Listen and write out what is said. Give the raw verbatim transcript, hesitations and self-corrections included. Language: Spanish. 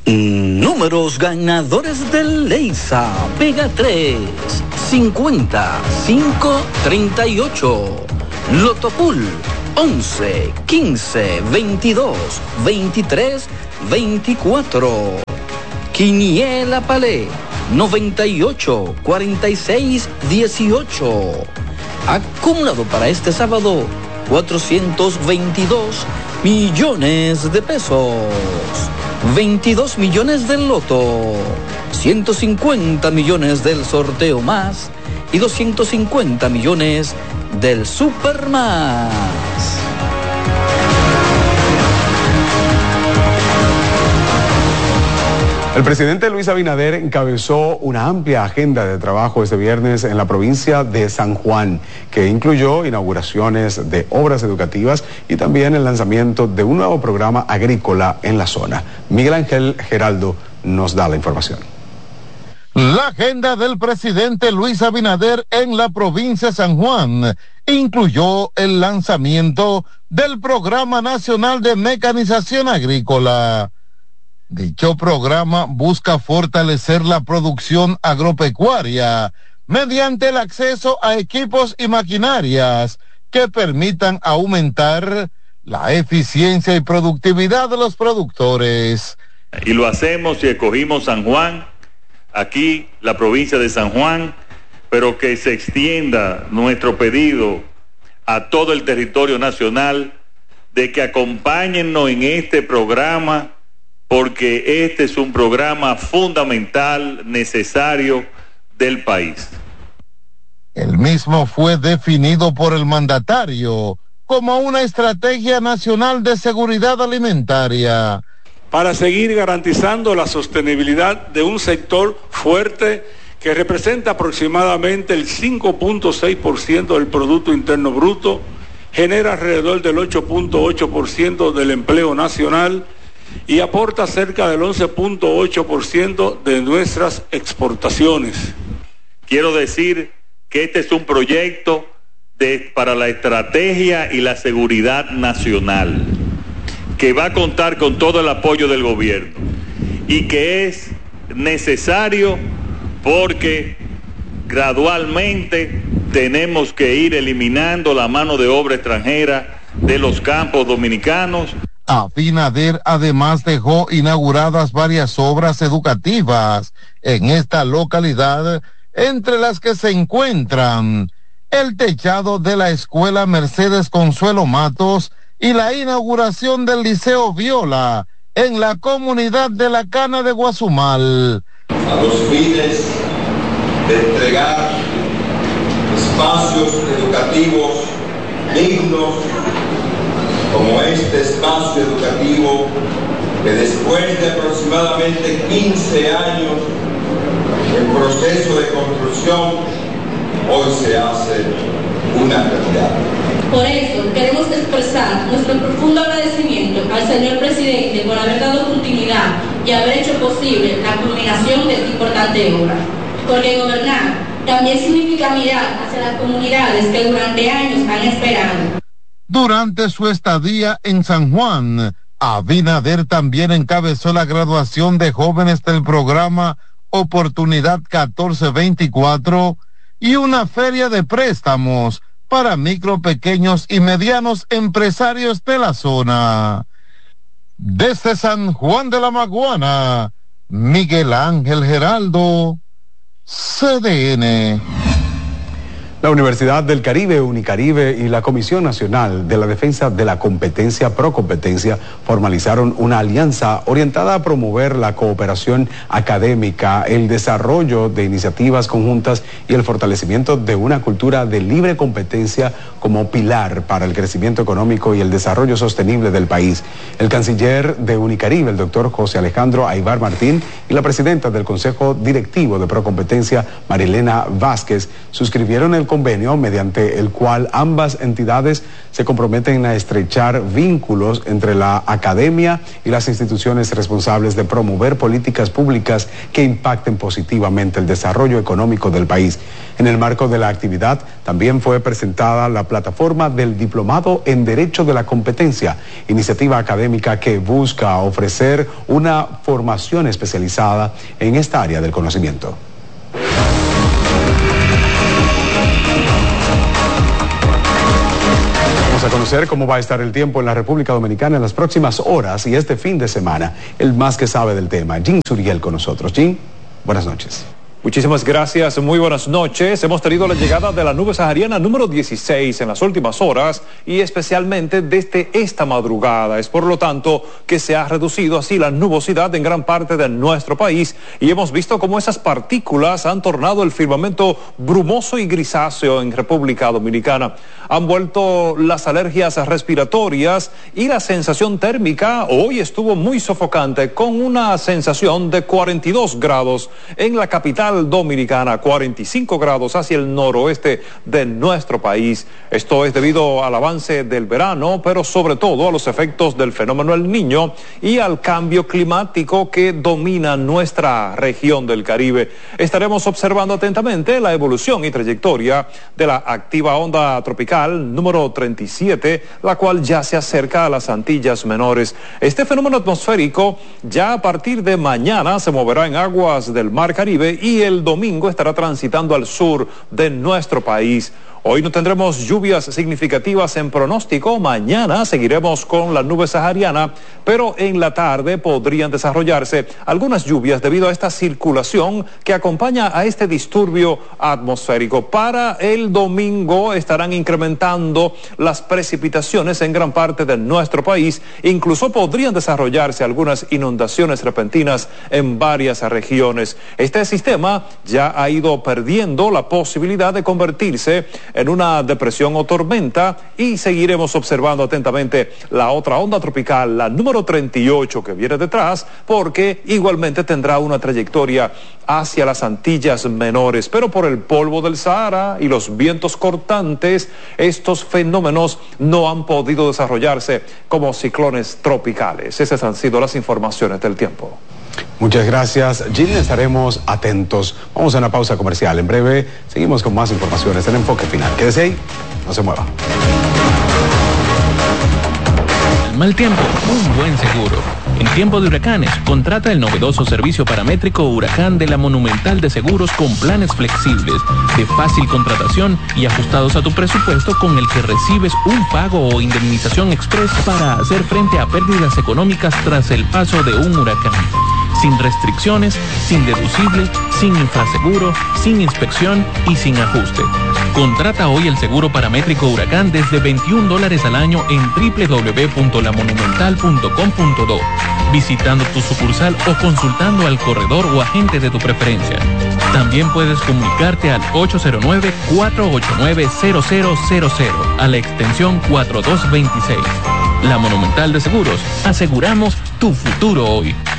Números ganadores del Leisa. Pega tres, cincuenta, cinco, treinta y ocho. Lotopool, once, quince, veintidós, veintitrés, veinticuatro. Quiniela Palé, noventa y ocho, cuarenta y seis, dieciocho. Acumulado para este sábado, cuatrocientos veintidós millones de pesos. veintidós millones del loto, ciento cincuenta millones del sorteo más y doscientos cincuenta millones del Supermás. El presidente Luis Abinader encabezó una amplia agenda de trabajo este viernes en la provincia de San Juan, que incluyó inauguraciones de obras educativas y también el lanzamiento de un nuevo programa agrícola en la zona. Miguel Ángel Geraldo nos da la información. La agenda del presidente Luis Abinader en la provincia de San Juan incluyó el lanzamiento del Programa Nacional de Mecanización Agrícola. Dicho programa busca fortalecer la producción agropecuaria mediante el acceso a equipos y maquinarias que permitan aumentar la eficiencia y productividad de los productores. Y lo hacemos y escogimos San Juan, aquí la provincia de San Juan, pero que se extienda nuestro pedido a todo el territorio nacional de que acompáñennos en este programa, porque este es un programa fundamental, necesario del país. El mismo fue definido por el mandatario como una estrategia nacional de seguridad alimentaria. Para seguir garantizando la sostenibilidad de un sector fuerte que representa aproximadamente el cinco punto seis por ciento del Producto Interno Bruto, genera alrededor del ocho punto ocho por ciento del empleo nacional y aporta cerca del once punto ocho por ciento de nuestras exportaciones. Quiero decir que este es un proyecto de, para la estrategia y la seguridad nacional, que va a contar con todo el apoyo del gobierno y que es necesario porque gradualmente tenemos que ir eliminando la mano de obra extranjera de los campos dominicanos. Abinader además dejó inauguradas varias obras educativas en esta localidad, entre las que se encuentran el techado de la Escuela Mercedes Consuelo Matos y la inauguración del Liceo Viola en la comunidad de La Cana de Guazumal. A los fines de entregar espacios educativos dignos, como este espacio educativo que después de aproximadamente quince años en proceso de construcción, hoy se hace una realidad. Por eso queremos expresar nuestro profundo agradecimiento al señor presidente por haber dado continuidad y haber hecho posible la culminación de esta importante obra. Porque gobernar también significa mirar hacia las comunidades que durante años han esperado. Durante su estadía en San Juan, Abinader también encabezó la graduación de jóvenes del programa Oportunidad catorce veinticuatro y una feria de préstamos para micro, pequeños y medianos empresarios de la zona. Desde San Juan de la Maguana, Miguel Ángel Geraldo, C D N. La Universidad del Caribe, Unicaribe y la Comisión Nacional de la Defensa de la Competencia, Procompetencia, formalizaron una alianza orientada a promover la cooperación académica, el desarrollo de iniciativas conjuntas y el fortalecimiento de una cultura de libre competencia como pilar para el crecimiento económico y el desarrollo sostenible del país. El canciller de Unicaribe, el doctor José Alejandro Aybar Martín, y la presidenta del Consejo Directivo de Procompetencia, Marilena Vázquez, suscribieron el el convenio mediante el cual ambas entidades se comprometen a estrechar vínculos entre la academia y las instituciones responsables de promover políticas públicas que impacten positivamente el desarrollo económico del país. En el marco de la actividad también fue presentada la plataforma del Diplomado en Derecho de la Competencia, iniciativa académica que busca ofrecer una formación especializada en esta área del conocimiento. Vamos a conocer cómo va a estar el tiempo en la República Dominicana en las próximas horas y este fin de semana. El más que sabe del tema, Jean Suriel con nosotros. Jean, buenas noches. Muchísimas gracias, muy buenas noches. Hemos tenido la llegada de la nube sahariana número dieciséis en las últimas horas y especialmente desde esta madrugada. Es por lo tanto que se ha reducido así la nubosidad en gran parte de nuestro país y hemos visto cómo esas partículas han tornado el firmamento brumoso y grisáceo en República Dominicana. Han vuelto las alergias respiratorias y la sensación térmica hoy estuvo muy sofocante con una sensación de cuarenta y dos grados en la capital dominicana, cuarenta y cinco grados hacia el noroeste de nuestro país. Esto es debido al avance del verano, pero sobre todo a los efectos del fenómeno El Niño y al cambio climático que domina nuestra región del Caribe. Estaremos observando atentamente la evolución y trayectoria de la activa onda tropical número treinta y siete, la cual ya se acerca a las Antillas Menores. Este fenómeno atmosférico ya a partir de mañana se moverá en aguas del Mar Caribe y el domingo estará transitando al sur de nuestro país. Hoy no tendremos lluvias significativas en pronóstico, mañana seguiremos con la nube sahariana, pero en la tarde podrían desarrollarse algunas lluvias debido a esta circulación que acompaña a este disturbio atmosférico. Para el domingo estarán incrementando las precipitaciones en gran parte de nuestro país, incluso podrían desarrollarse algunas inundaciones repentinas en varias regiones. Este sistema ya ha ido perdiendo la posibilidad de convertirse en una depresión o tormenta y seguiremos observando atentamente la otra onda tropical, la número treinta y ocho que viene detrás, porque igualmente tendrá una trayectoria hacia las Antillas Menores, pero por el polvo del Sahara y los vientos cortantes, estos fenómenos no han podido desarrollarse como ciclones tropicales. Esas han sido las informaciones del tiempo. Muchas gracias, Gil, estaremos atentos. Vamos a una pausa comercial. En breve seguimos con más informaciones en Enfoque Final. Quédese ahí, no se mueva. El mal tiempo, un buen seguro. En tiempo de huracanes, contrata el novedoso servicio paramétrico Huracán de la Monumental de Seguros con planes flexibles, de fácil contratación y ajustados a tu presupuesto, con el que recibes un pago o indemnización express para hacer frente a pérdidas económicas tras el paso de un huracán. Sin restricciones, sin deducible, sin infraseguro, sin inspección y sin ajuste. Contrata hoy el seguro paramétrico Huracán desde veintiún dólares al año en doble u doble u doble u punto la monumental punto com punto do, visitando tu sucursal o consultando al corredor o agente de tu preferencia. También puedes comunicarte al ocho cero nueve, cuatro ocho nueve, cero cero cero cero a la extensión cuatro dos dos seis. La Monumental de Seguros, aseguramos tu futuro hoy.